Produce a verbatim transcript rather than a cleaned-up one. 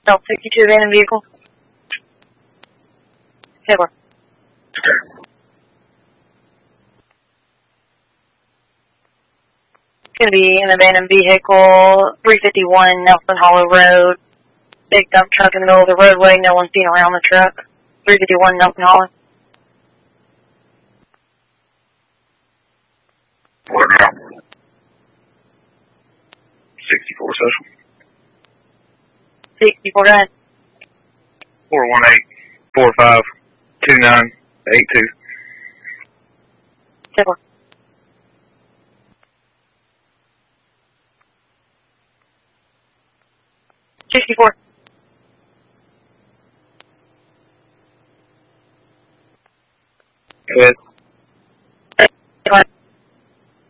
Delta sixty-two, abandoned vehicle. Taylor. Going to be an abandoned vehicle, three fifty-one Nelson Hollow Road. Big dump truck in the middle of the roadway, no one's seen around the truck. three fifty-one Nelson Hollow. What now? sixty-four social. sixty-four, go ahead. four one eight, four five, two nine, eight two. Taylor. sixty-four.